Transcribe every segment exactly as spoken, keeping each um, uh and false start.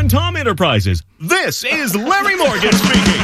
and Tom Enterprises. This is Larry Morgan speaking.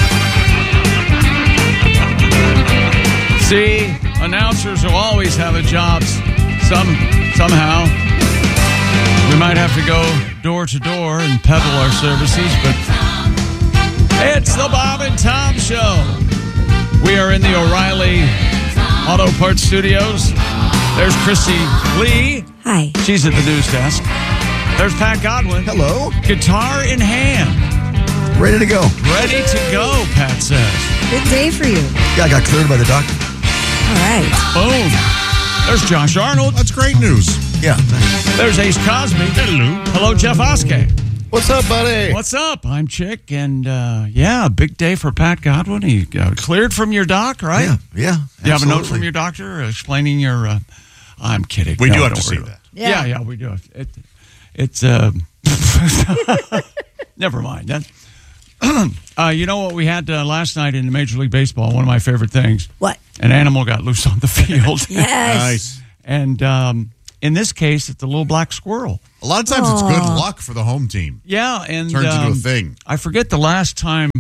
See, announcers will always have a job some somehow. We might have to go door to door and peddle our services, but it's the Bob and Tom Show. We are in the O'Reilly Auto Parts Studios. There's Christy Lee. Hi. She's at the news desk. There's Pat Godwin. Hello. Guitar in hand. Ready to go. Ready to go, Pat says. Good day for you. Yeah, I got cleared by the doctor. All right. Boom. There's Josh Arnold. That's great news. Yeah, thanks. There's Ace Cosby. Hello. Hello, Jeff Oskey. What's up, buddy? What's up? I'm Chick, and uh, yeah, big day for Pat Godwin. He uh, cleared from your doc, right? Yeah, yeah. Do you have a note absolutely. from your doctor explaining your... Uh, I'm kidding. We No, do have don't to see worry that. about it. Yeah. Yeah, yeah, we do. It, it's... Uh, never mind. That, uh, you know what we had uh, last night in Major League Baseball? One of my favorite things. What? An animal got loose on the field. Yes. Nice. And um, in this case, it's a little black squirrel. A lot of times it's good luck for the home team. Yeah, and Turns um, into a thing. I forget the last time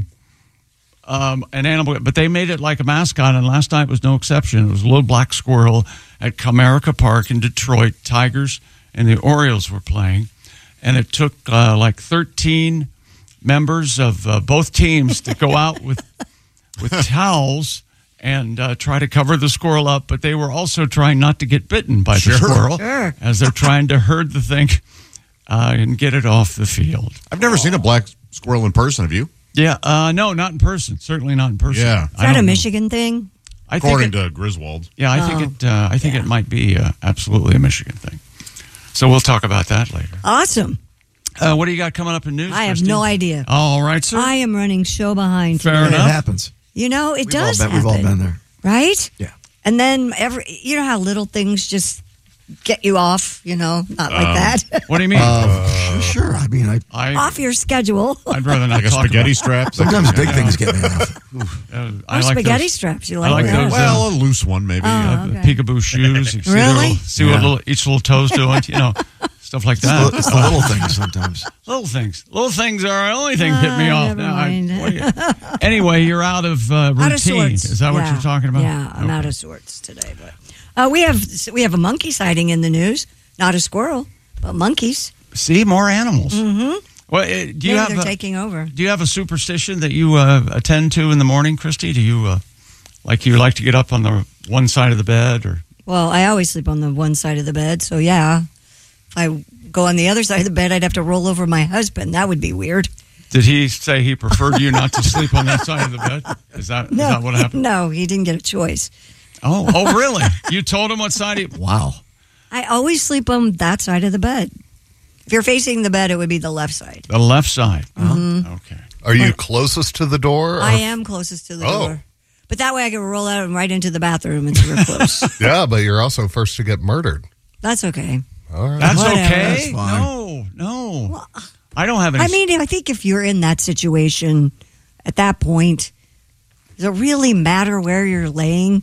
um, an animal, but they made it like a mascot, and last night was no exception. It was a little black squirrel at Comerica Park in Detroit. Tigers and the Orioles were playing, and it took uh, like thirteen members of uh, both teams to go out with with towels and uh, try to cover the squirrel up, but they were also trying not to get bitten by Sure. the squirrel Sure. as they're trying to herd the thing uh, and get it off the field. I've never seen a black squirrel in person, have you? Yeah, uh, no, not in person. Certainly not in person. Yeah. Is I that a don't know. Michigan thing? I think According it, to Griswold. yeah, I Oh, think it. Uh, I think yeah. it might be uh, absolutely a Michigan thing. So we'll talk about that later. Awesome. Uh, what do you got coming up in news? I have Christy? no idea. All right, sir. I am running show behind Fair today. Yeah, it enough. happens. You know, it We've does all been, happen. We've all been there. Right? Yeah. And then every, you know how little things just get you off, you know, not like Um, that. What do you mean? Uh, sure. I mean, I I, off your schedule. I'd rather not Like a talk spaghetti about, strap. sometimes big things get me off. Uh, Or I like spaghetti those, straps. You I like, like that? those. Well, a loose one, maybe. Oh. yeah. uh, okay. peekaboo shoes. You see Really? their little- see what Yeah. little, each little toe's doing. You know, stuff like It's the, that. it's the little things sometimes. Little things. Little things are the only thing that hit me Ah, off. never Now, I- mind. what do you- anyway, you're out of uh, routine. Out of sorts. Is that what Yeah. you're talking about? Yeah, I'm Okay. out of sorts today. But uh, we have we have a monkey sighting in the news. Not a squirrel, but monkeys. See, more animals. Mm-hmm. Well, uh, do you Maybe have they're a, taking over. do you have a superstition that you uh, attend to in the morning, Christy? Do you uh, like you like to get up on the one side of the bed, or Well, I always sleep on the one side of the bed, so yeah. If I go on the other side of the bed, I'd have to roll over my husband. That would be weird. did he say he preferred you not to sleep on that side of the bed? Is that, is No, that what happened? no, he didn't get a choice. Oh, oh, really? You told him what side? He, wow. I always sleep on that side of the bed. If you're facing the bed, it would be the left side. The left side. Mm-hmm. Okay. Are you closest to the door? or- I am closest to the Oh. door. But that way I can roll out and right into the bathroom. It's real close. Yeah, but you're also first to get murdered. That's okay. All right. That's Whatever. okay. That's fine. No, no. I don't have any. I mean, I think if you're in that situation at that point, does it really matter where you're laying?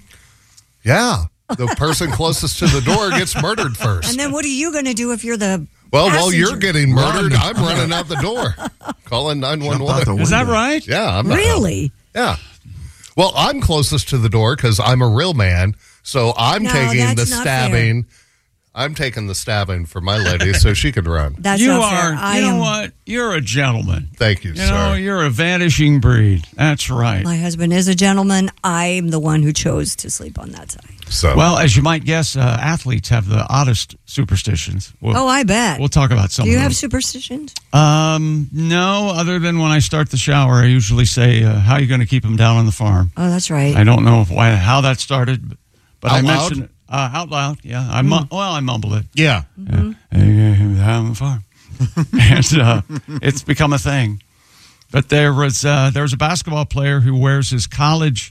Yeah. The person closest to the door gets murdered first. And then what are you going to do if you're the well, while passenger? you're getting murdered, I'm running out the door. Calling nine one Jump out the one. is that window. right? Yeah, I'm not. Really? Yeah. Well, I'm closest to the door because I'm a real man. So I'm No, taking the that's not stabbing. I'm taking the stabbing for my lady so she can run. That's you not are. fair. I you know am, what? You're a gentleman. Thank you, You sir. know, you're a vanishing breed. That's right. My husband is a gentleman. I'm the one who chose to sleep on that side. so, Well, as you might guess, uh, athletes have the oddest superstitions. We'll, Oh, I bet. we'll talk about some Do you of have those. superstitions? Um, no, other than when I start the shower, I usually say, uh, "How are you going to keep them down on the farm?" Oh, that's right. I don't know why how that started, but, but I Out loud? mentioned it uh, out loud. Yeah, I mu- well, I mumble it. Yeah. Mm-hmm. Yeah, on the farm, and uh, it's become a thing. But there was uh, there was a basketball player who wears his college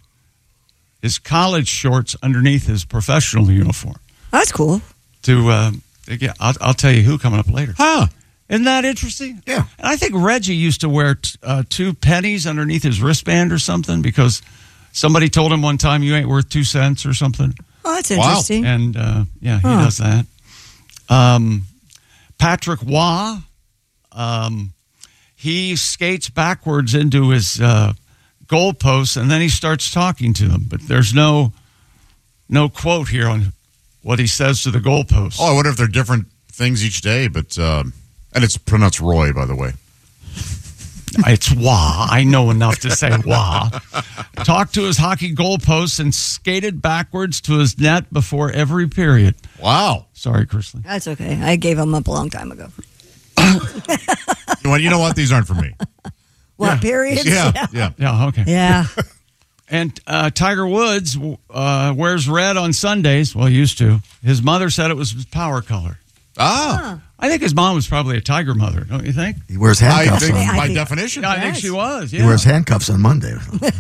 his college shorts underneath his professional uniform. That's cool. To uh, yeah, I'll, I'll tell you who coming up later. Huh. Isn't that interesting? Yeah. And I think Reggie used to wear t- uh, two pennies underneath his wristband or something because somebody told him one time you ain't worth two cents or something. Oh, that's Wow. interesting. And uh, yeah, he Huh. does that. Um, Patrick Waugh, um, he skates backwards into his uh, goalposts, and then he starts talking to them. But there's no no quote here on what he says to the goalposts. Oh, I wonder if they're different things each day, but um, and it's pronounced Roy, by the way. It's wah. I know enough to say wah. Talked to his hockey goalposts and skated backwards to his net before every period. Wow. Sorry, Chrisley. That's okay. I gave him up a long time ago. You know, you know what? These aren't for me. What, periods? Yeah, yeah. Yeah, okay. Yeah. And uh, Tiger Woods uh, wears red on Sundays. Well, he used to. His mother said it was his power color. Ah, I think his mom was probably a Tiger mother, don't you think? He wears I handcuffs think on. I by think- definition. Yeah, I think Yes. she was. He Yeah. wears handcuffs on Monday.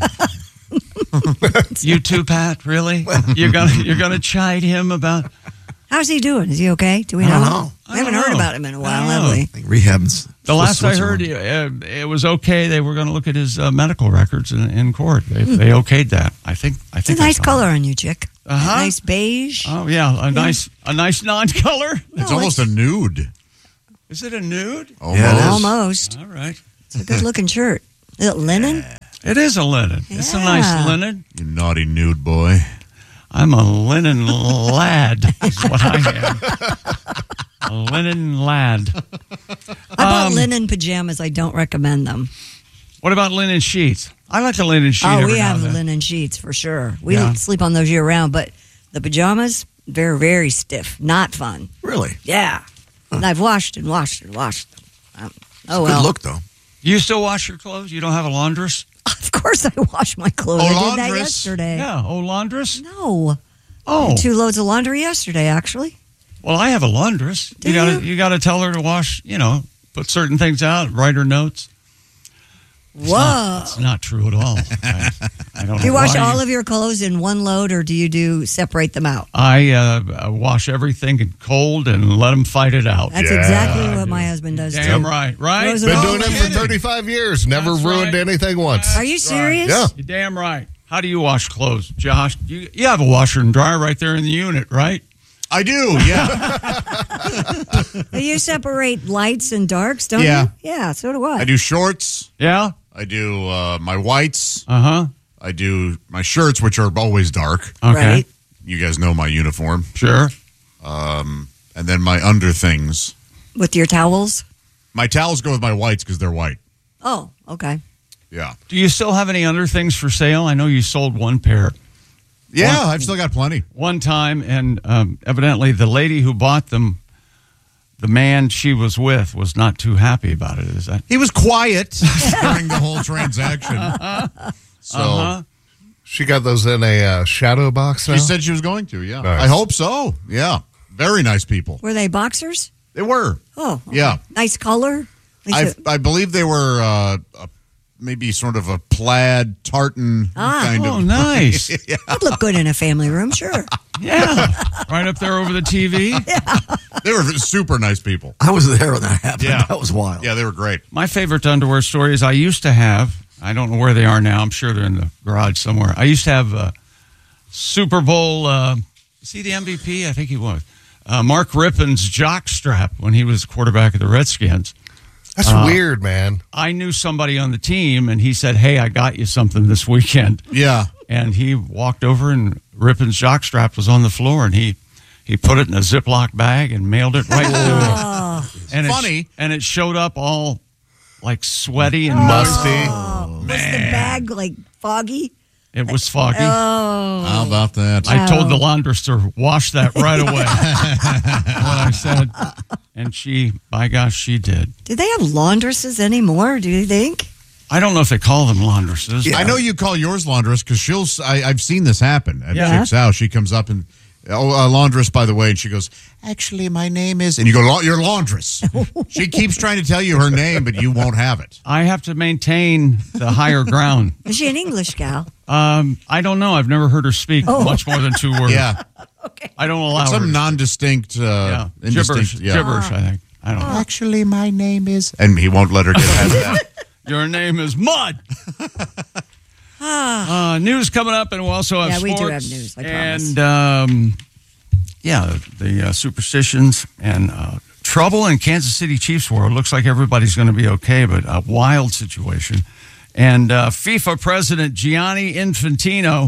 You too, Pat? Really? You're gonna you're gonna chide him about? How's he doing? Is he okay? Do we I know? don't know. We haven't I don't heard know. about him in a I while, don't have know. we? I think rehab's. The last I Switzerland. heard, uh, it was okay. They were going to look at his uh, medical records in, in court. They, they okayed that. I think. I It's a think I nice saw color it. on you, chick. Uh-huh. Nice beige. Oh yeah, a nice a nice non-color. It's No, almost a nude. Is it a nude? Almost. Yeah, it is. Almost. All right. It's a good looking shirt. Is it linen? It is a linen. It's a nice Yeah. linen. You naughty nude boy. I'm a linen lad. Is what I am. A linen lad. I bought Um, linen pajamas. I don't recommend them. What about linen sheets? I like a linen sheet. Oh, every we now have and then. linen sheets for sure. We Yeah. don't sleep on those year round, but the pajamas, they're very stiff. Not fun. Really? Yeah. And I've washed and washed and washed them. Um, oh, Good well. look, though. You still wash your clothes? You don't have a laundress? Of course I wash my clothes. Oh, I did that laundress? yesterday. Yeah. Oh, laundress? No. Oh. Two loads of laundry yesterday, actually. Well, I have a laundress. Do you gotta you? you gotta tell her to wash, you know, put certain things out, write her notes. Whoa. It's not true at all. I, I don't Do you know wash why all of your clothes in one load, or do you do separate them out? I uh, wash everything in cold and let them fight it out. That's Yeah. exactly what my husband does Damn too. right, right? Throws it Been all doing it in. for thirty-five years. Never That's ruined right. anything once. Are you serious? Yeah. You're damn right. How do you wash clothes, Josh? You, you have a washer and dryer right there in the unit, right? I do, yeah. You separate lights and darks, don't Yeah. you? Yeah, so do I. I do shorts. Yeah. I do uh, my whites. Uh huh. I do my shirts, which are always dark. Okay. Right. You guys know my uniform. Sure. And then my under things. With your towels? My towels go with my whites because they're white. Oh, okay. Yeah. Do you still have any under things for sale? I know you sold one pair Yeah, One- I've still got plenty. one time, and um, evidently the lady who bought them, the man she was with, was not too happy about it. Is that? He was quiet during the whole transaction. So Uh-huh. She got those in a uh, shadow box now? she said she was going to, yeah. Nice. I hope so. Yeah. Very nice people. Were they boxers? They were. Oh, okay. Yeah. Nice color. At I least it- I believe they were uh, a, maybe sort of a plaid tartan Ah. kind Oh, of. nice. That'd look good in a family room, sure. Yeah. Right up there over the T V. They were super nice people. I was there when that happened. Yeah. That was wild. Yeah, they were great. My favorite underwear stories I used to have, I don't know where they are now. I'm sure they're in the garage somewhere. I used to have uh, Super Bowl, uh, is he the M V P? I think he was. Uh, Mark Rippon's jock strap when he was quarterback of the Redskins. That's weird, man. I knew somebody on the team, and he said, "Hey, I got you something this weekend." Yeah. And he walked over, and Rippon's jock strap was on the floor, and he he put it in a Ziploc bag and mailed it right to him. And Funny. it, and it showed up all like sweaty and Musty. Was the bag like foggy? It was foggy. Oh. How about that? I told the Wow. laundress to wash that right away. What I said, and she, by gosh, she did. Do they have laundresses anymore, do you think? I don't know if they call them laundresses. I know you call yours laundress because she'll. s- I, have seen this happen at Yeah. Chick's house. She comes up and, oh, uh, laundress, by the way, and she goes, actually, my name is, and you go, "La- you're laundress. She keeps trying to tell you her name, but you won't have it. I have to maintain the higher ground. Is she an English gal? Um, I don't know. I've never heard her speak Oh. much more than two words. Yeah, I don't allow her. some to- non-distinct, uh, yeah. indistinct. gibberish. Yeah. Gibberish. I think. I don't know. Actually, my name is, and he won't let her get past that. Your name is Mud. uh, news coming up, and we'll also have Yeah, we sports. do have news, I promise. And um, yeah, the uh, superstitions and uh, trouble in Kansas City Chiefs world. Looks like everybody's going to be okay, but a wild situation. And uh, FIFA President Gianni Infantino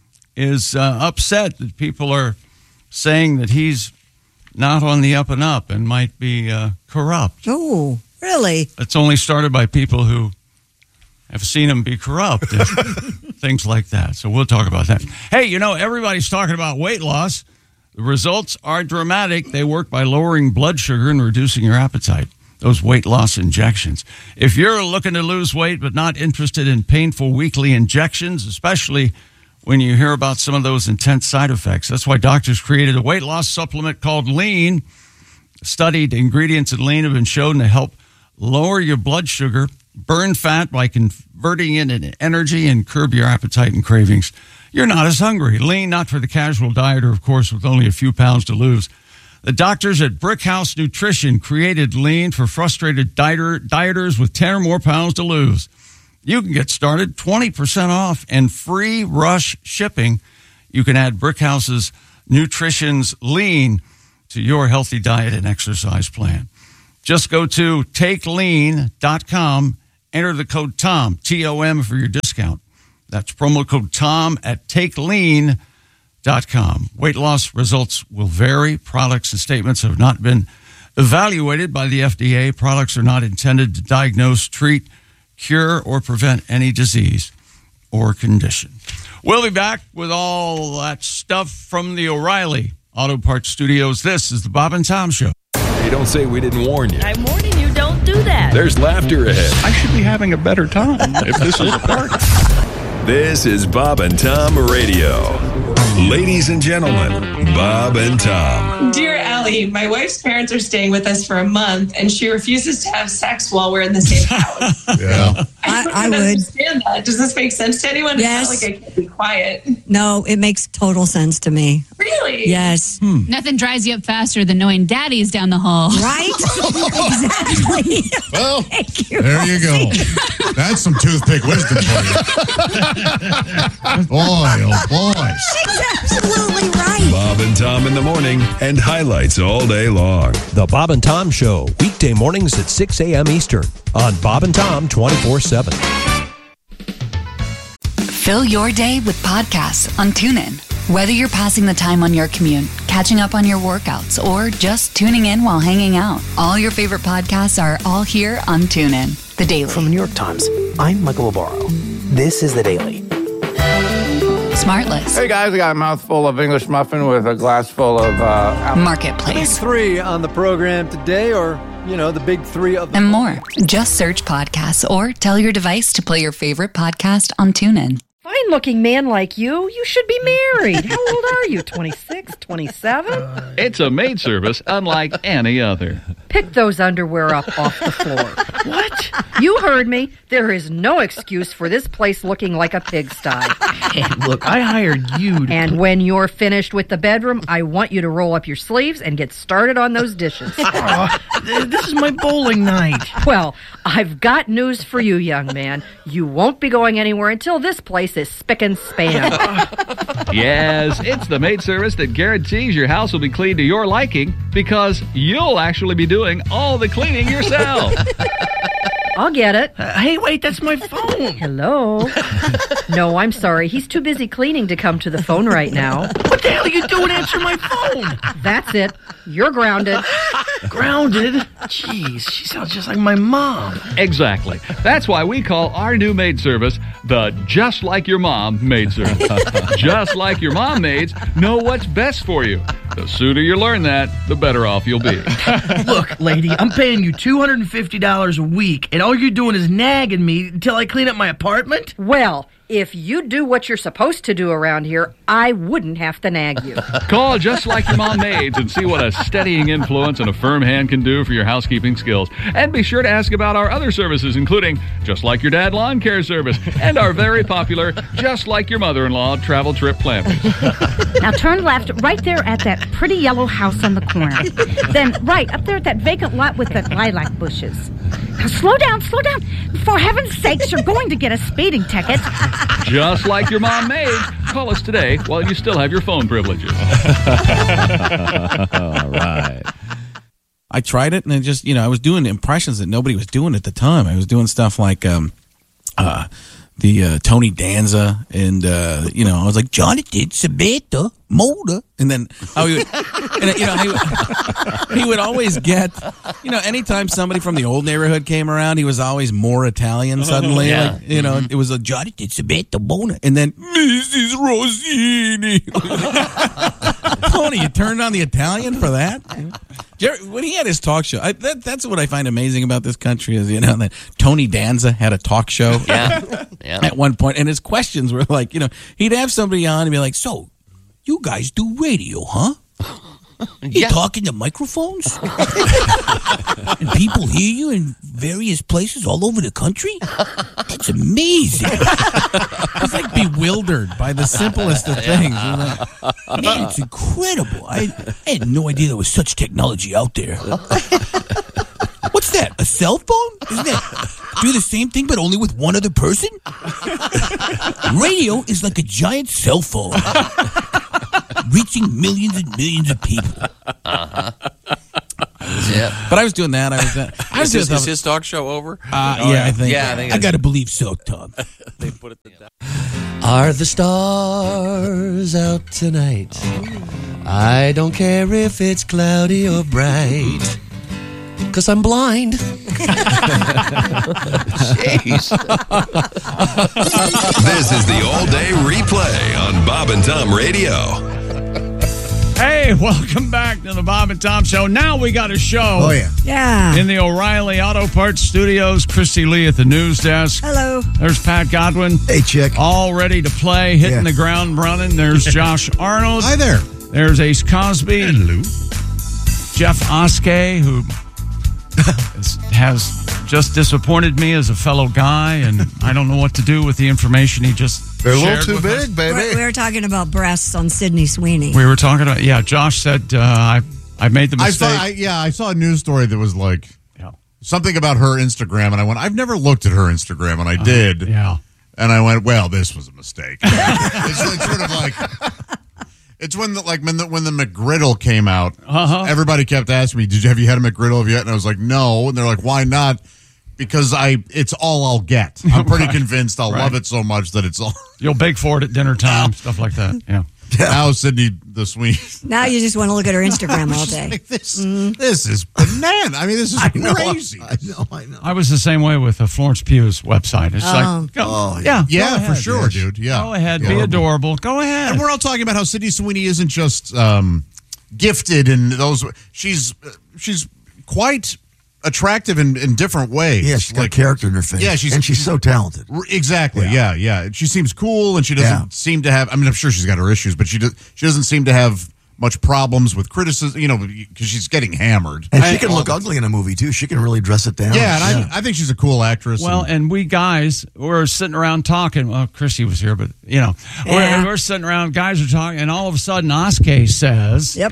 is uh, upset that people are saying that he's not on the up and up and might be uh, corrupt. Oh, really? It's only started by people who have seen him be corrupt and things like that. So we'll talk about that. Hey, you know, everybody's talking about weight loss. The results are dramatic. They work by lowering blood sugar and reducing your appetite. Those weight loss injections. If you're looking to lose weight but not interested in painful weekly injections, especially when you hear about some of those intense side effects, that's why doctors created a weight loss supplement called Lean. Studied ingredients in Lean have been shown to help lower your blood sugar, burn fat by converting it into energy, and curb your appetite and cravings. You're not as hungry. Lean, not for the casual dieter, of course, with only a few pounds to lose. The doctors at Brickhouse Nutrition created Lean for frustrated dieter, dieters with ten or more pounds to lose. You can get started twenty percent off and free rush shipping. You can add Brickhouse's Nutrition's Lean to your healthy diet and exercise plan. Just go to take lean dot com, enter the code TOM, T O M, for your discount. That's promo code TOM at take lean dot com. Weight loss results will vary. Products and statements have not been evaluated by the F D A. Products are not intended to diagnose, treat, cure, or prevent any disease or condition. We'll be back with all that stuff from the O'Reilly Auto Parts Studios. This is the Bob and Tom Show. Hey, don't say we didn't warn you. I'm warning you, don't do that. There's laughter ahead. I should be having a better time if this is a park. This is Bob and Tom Radio. Ladies and gentlemen, Bob and Tom. Dear Allie, my wife's parents are staying with us for a month, and she refuses to have sex while we're in the same house. Yeah. I, don't I would. understand that. Does this make sense to anyone? Yes. It's not like I can be quiet. No, it makes total sense to me. Really? Yes. Nothing drives you up faster than knowing daddy's down the hall. Right? Exactly. Well, Thank you. there you go. That's some toothpick wisdom for you. Boy, oh boy. She's absolutely right. Bob and Tom in the morning and highlights all day long. The Bob and Tom Show, weekday mornings at six a.m. Eastern on Bob and Tom twenty-four seven. Fill your day with podcasts on TuneIn. Whether you're passing the time on your commute, catching up on your workouts, or just tuning in while hanging out, all your favorite podcasts are all here on TuneIn. The Daily. From the New York Times, I'm Michael Labaro. This is The Daily. Smartless. Hey guys, I got a mouthful of English muffin with a glass full of uh, apple. Marketplace. The big three on the program today, or, you know, the big three of the and more. Just search podcasts or tell your device to play your favorite podcast on TuneIn. Fine-looking man like you, you should be married. How old are you, twenty-six, twenty-seven? Uh, it's a maid service unlike any other. Pick those underwear up off the floor. What? You heard me. There is no excuse for this place looking like a pigsty. Hey, look, I hired you to... And when you're finished with the bedroom, I want you to roll up your sleeves and get started on those dishes. Oh, this is my bowling night. Well, I've got news for you, young man. You won't be going anywhere until this place is spick and span. Yes, it's the maid service that guarantees your house will be clean to your liking because you'll actually be doing all the cleaning yourself. I'll get it. Uh, hey, wait, that's my phone. Hello? No, I'm sorry. He's too busy cleaning to come to the phone right now. What the hell are you doing? Answer my phone. That's it. You're grounded. Grounded? Jeez, she sounds just like my mom. Exactly. That's why we call our new maid service the Just Like Your Mom maid service. Just like your mom maids know what's best for you. The sooner you learn that, the better off you'll be. Look, lady, I'm paying you two hundred fifty dollars a week, and all you're doing is nagging me until I clean up my apartment? Well, if you do what you're supposed to do around here, I wouldn't have to nag you. Call Just Like Your Mom maids and see what a steadying influence and a firm hand can do for your housekeeping skills. And be sure to ask about our other services, including Just Like Your Dad Lawn Care Service and our very popular Just Like Your Mother-in-Law Travel Trip Planners. Now turn left right there at that pretty yellow house on the corner. Then right up there at that vacant lot with the lilac bushes. Now slow down, slow down. For heaven's sakes, you're going to get a speeding ticket. Just like your mom made. Call us today while you still have your phone privileges. All right. I tried it, and it just, you know, I was doing impressions that nobody was doing at the time. I was doing stuff like um, uh, the uh, Tony Danza, and, uh, you know, I was like, Jonathan, Samantha, Moda. And then, oh, he would, and, you know, he would, he would always get, you know, anytime somebody from the old neighborhood came around, he was always more Italian suddenly. Yeah. Like, you know, Mm-hmm. it was a Jonathan, Samantha, Mona. And then, Missus Rossini. Tony, you turned on the Italian for that? Jerry, when he had his talk show, I, that, that's what I find amazing about this country is, you know, that Tony Danza had a talk show Yeah. Yeah. at one point, and his questions were like, you know, he'd have somebody on and be like, so, you guys do radio, huh? You Yeah. talk into microphones? And people hear you in various places all over the country? That's amazing. It's like bewildered by the simplest of things. You're like, man, it's incredible. I, I had no idea there was such technology out there. What's that? A cell phone? Isn't that do the same thing but only with one other person? Radio is like a giant cell phone, reaching millions and millions of people. Uh-huh. Yeah. But I was doing that. I was. Uh, I was Is his, doing is his talk show over? Uh, Oh, yeah, I think. Yeah, I think I it's- got to believe so, Tom. they put it down. Are the stars out tonight? I don't care if it's cloudy or bright, 'cause I'm blind. Jeez. This is the all-day replay on Bob and Tom Radio. Hey, welcome back to the Bob and Tom Show. Now we got a show. Oh, yeah. Yeah. In the O'Reilly Auto Parts Studios, Christy Lee at the news desk. Hello. There's Pat Godwin. Hey, chick. All ready to play, hitting Yeah. the ground running. There's Josh Arnold. Hi there. There's Ace Cosby. Hello. Jeff Oskey, who is, has just disappointed me as a fellow guy, and I don't know what to do with the information he just They're a little shared too with us. big, baby. We're, we were talking about breasts on Sydney Sweeney. We were talking about, yeah, Josh said, uh, I I made the I mistake. saw, I, yeah, I saw a news story that was like Yeah. something about her Instagram, and I went, I've never looked at her Instagram, and I did. yeah. And I went, well, this was a mistake. it's, it's sort of like, it's when the, like when the, when the McGriddle came out, Uh-huh. everybody kept asking me, "Did you have you had a McGriddle yet?" And I was like, "No." And they're like, "Why not?" Because I, it's all I'll get. I'm pretty Right. convinced I'll Right. love it so much that it's all. You'll bake for it at dinner time, stuff like that. Yeah. Now Sydney the Sweeney. Now you just want to look at her Instagram all day. Like, this, this is banana. I mean, this is I know, crazy. I know, I know. I was the same way with uh, Florence Pugh's website. It's Oh. like, go, Oh, yeah, Yeah, go for ahead. sure, dude. Yeah. Go ahead, Yeah. be adorable. Go ahead. And we're all talking about how Sydney Sweeney isn't just um, gifted in those. She's she's quite attractive in, in different ways. Yeah, she's got a character in her face. Yeah, she's and she's so talented. R- Exactly. Yeah. yeah, yeah. She seems cool, and she doesn't Yeah. seem to have. I mean, I'm sure she's got her issues, but she does. She doesn't seem to have much problems with criticism. You know, because she's getting hammered. And she I- can look ugly in a movie, too. She can really dress it down. Yeah, and I, I think she's a cool actress. Well, and, and we guys were sitting around talking. Well, Chrissy was here, but, you know, Yeah. we're, we're sitting around, guys are talking, and all of a sudden, Oskey says, Yep.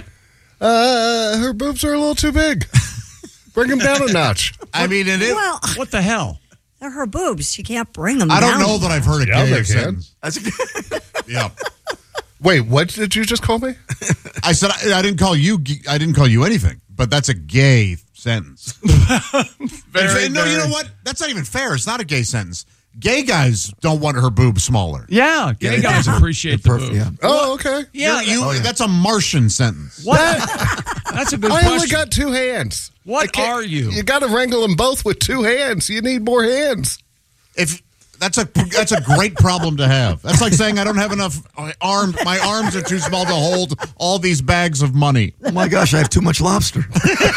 Uh, her boobs are a little too big. Bring them down a notch. I mean, and it, Well, what the hell? they're her boobs. She can't bring them I don't down. know that I've heard a Yeah, gay they can. sentence. That's a, Yeah, Wait, what did you just call me? I said I, I didn't call you. g- I didn't call you anything, but that's a gay sentence. Very, no, you very- know what? That's not even fair. It's not a gay sentence. Gay guys don't want her boobs smaller. Yeah, gay Yeah, guys yeah. appreciate the perfect, boobs. yeah. Oh, okay. Yeah, You- Oh, yeah. That's a Martian sentence. What? That's a good I question. only got two hands. I What can't- are you? You got to wrangle them both with two hands. You need more hands. If that's a that's a great problem to have. That's like saying I don't have enough arm. My arms are too small to hold all these bags of money. oh, my gosh, I have too much lobster.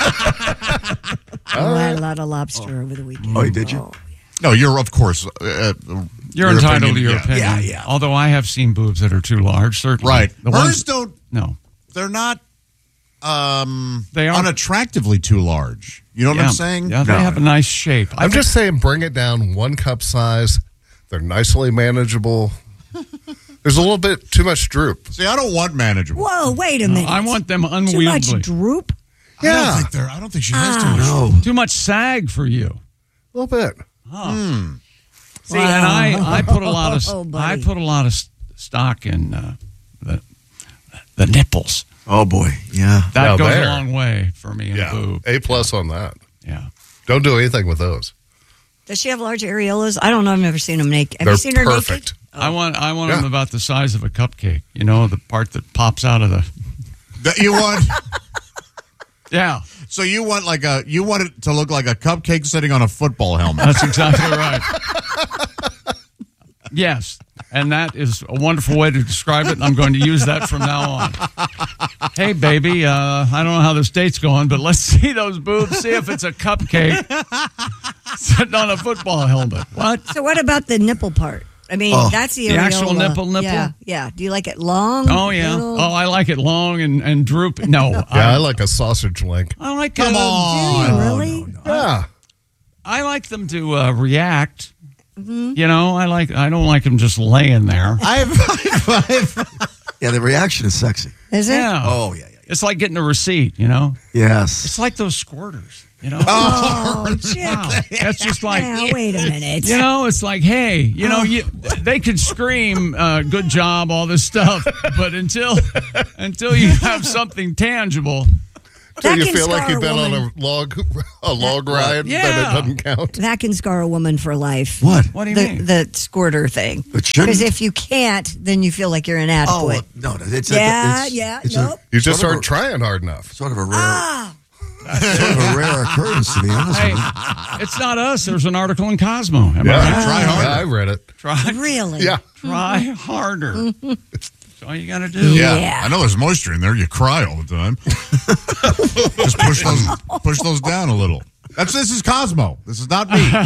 Oh, I had a lot of lobster over the weekend. Oh, did you? No, you're of course. Uh, You're your entitled opinion, to your yeah. opinion. Yeah, yeah. Although I have seen boobs that are too large, certainly. Right. The Hers ones, don't. no. They're not. Um, They are- unattractively too large. You know what yeah. I'm saying? Yeah, they No. have a nice shape. I I'm think- just saying, bring it down one cup size. They're nicely manageable. There's a little bit too much droop. See, I don't want manageable. Whoa, wait a minute. I want them Too unwieldy. much droop? I don't Yeah, think they're. I don't think she has too Ah. much. No. Too much sag for you. a little bit. See, and I, I put a lot of Oh, I buddy. put a lot of s- stock in uh, the the nipples. Oh, boy. Yeah. That Now goes there. a long way for me in Yeah, a boob. A plus on that. Yeah. Don't do anything with those. Does she have large areolas? I don't know. I've never seen them naked. Have They're you seen her perfect. naked? I want I want Yeah. them about the size of a cupcake. You know, the part that pops out of the. That you want? Yeah. So you want like a you want it to look like a cupcake sitting on a football helmet. That's exactly right. Yes, and that is a wonderful way to describe it, and I'm going to use that from now on. Hey, baby, uh, I don't know how this date's going, but let's see those boobs, see if it's a cupcake sitting on a football helmet. What? So what about the nipple part? I mean, Oh. that's the, The actual areola. nipple nipple? Yeah, yeah. Do you like it long? Oh, yeah. little? Oh, I like it long and, and droopy. No. Yeah, I, like a sausage link. I like Come uh, on. Do you really? Yeah. I like them to uh, react. Mm-hmm. You know, I like. I don't like them just laying there. I've, I've, I've Yeah, the reaction is sexy. Is it? Yeah. Oh, yeah, yeah. It's like getting a receipt, you know? Yes. It's like those squirters, you know? Oh, Jim. Wow. That's just like, Now, wait a minute. you know, it's like, hey, you know, you, they could scream, uh, good job, all this stuff, but until until you have something tangible. So That you can feel like scar you've a been on woman. a log a log ride, Yeah. but it doesn't count. That can scar a woman for life. What? What do you the, mean? The squirter thing. It shouldn't. Because if you can't, then you feel like you're Oh, inadequate. no, no. It's Yeah, a, it's, yeah, it's nope. You just sort of aren't trying hard enough. A, sort of a rare, Ah, sort of a rare occurrence, to be honest Hey, with you. it's not us. There's an article in Cosmo. Am Yeah. I right? try Yeah, harder. I read it. Try, really? Yeah. try harder. That's all you got to do. Yeah. Yeah. I know there's moisture in there. You cry all the time. Just push those push those down a little. That's this is Cosmo. This is not me.